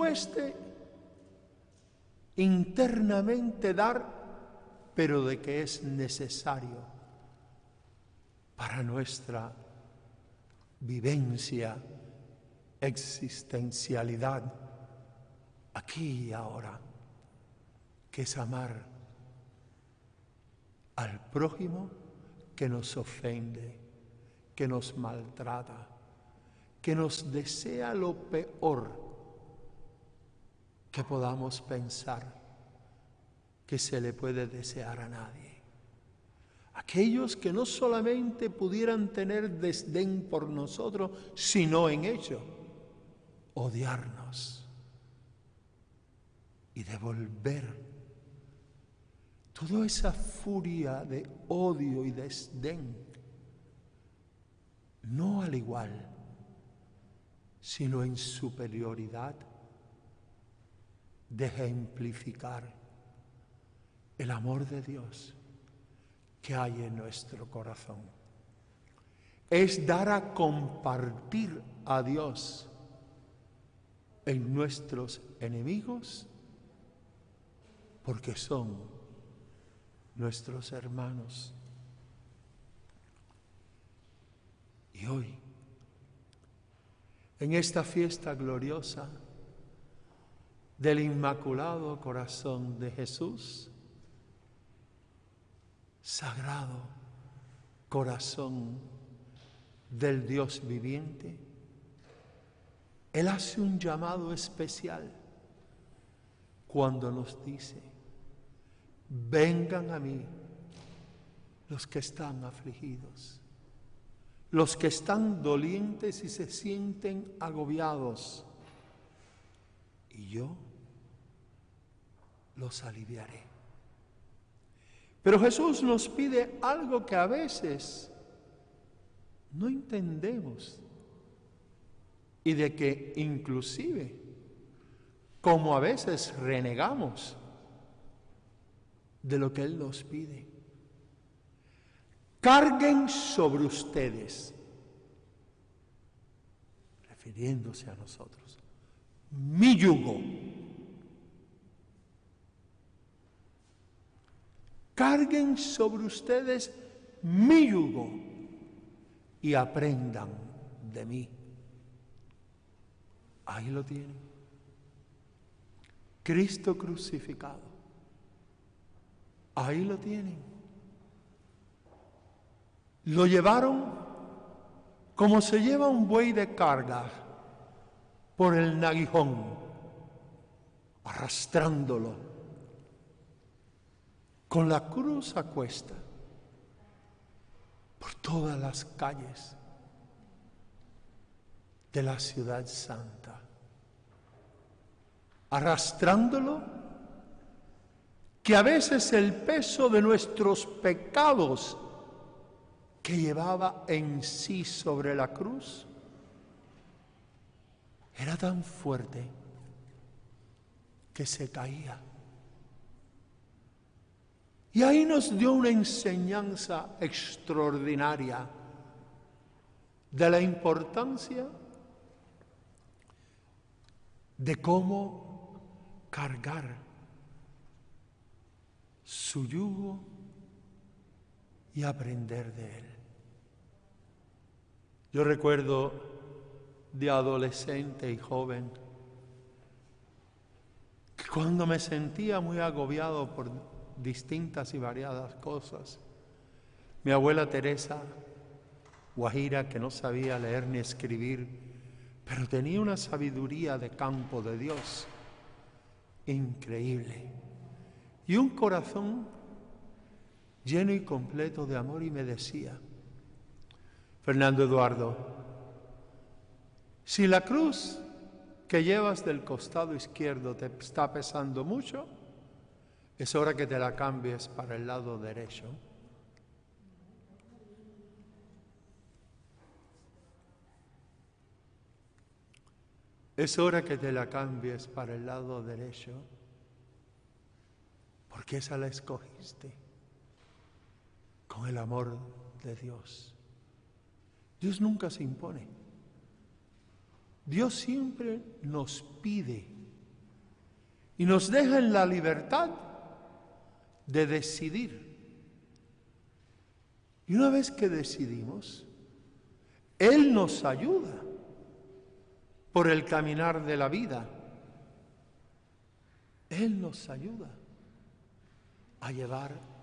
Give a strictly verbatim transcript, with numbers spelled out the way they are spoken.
cueste internamente dar, pero de que es necesario para nuestra vivencia, existencialidad, aquí y ahora, que es amar al prójimo que nos ofende, que nos maltrata, que nos desea lo peor que podamos pensar que se le puede desear a nadie. Aquellos que no solamente pudieran tener desdén por nosotros, sino en hecho, odiarnos y devolver toda esa furia de odio y desdén, no al igual, sino en superioridad, de ejemplificar el amor de Dios que hay en nuestro corazón. Es dar a compartir a Dios en nuestros enemigos, porque son nuestros hermanos. Y hoy, en esta fiesta gloriosa del Inmaculado Corazón de Jesús, Sagrado Corazón del Dios viviente, Él hace un llamado especial cuando nos dice: vengan a mí los que están afligidos, los que están dolientes y se sienten agobiados, y yo los aliviaré. Pero Jesús nos pide algo que a veces no entendemos y de que inclusive, como a veces renegamos de lo que Él nos pide. Carguen sobre ustedes, refiriéndose a nosotros, mi yugo. Carguen sobre ustedes mi yugo y aprendan de mí. Ahí lo tienen. Cristo crucificado. Ahí lo tienen. Lo llevaron como se lleva un buey de carga por el naguijón, arrastrándolo con la cruz a cuesta por todas las calles de la ciudad santa, arrastrándolo, que a veces el peso de nuestros pecados que llevaba en sí sobre la cruz era tan fuerte que se caía. Y ahí nos dio una enseñanza extraordinaria de la importancia de cómo cargar su yugo y aprender de él. Yo recuerdo de adolescente y joven que cuando me sentía muy agobiado por distintas y variadas cosas, mi abuela Teresa, guajira, que no sabía leer ni escribir, pero tenía una sabiduría de campo de Dios increíble y un corazón lleno y completo de amor, y me decía: Fernando Eduardo, si la cruz que llevas del costado izquierdo te está pesando mucho, es hora que te la cambies para el lado derecho. Es hora que te la cambies para el lado derecho, porque esa la escogiste con el amor de Dios. Dios nunca se impone. Dios siempre nos pide y nos deja en la libertad de decidir. Y una vez que decidimos, Él nos ayuda por el caminar de la vida. Él nos ayuda a llevar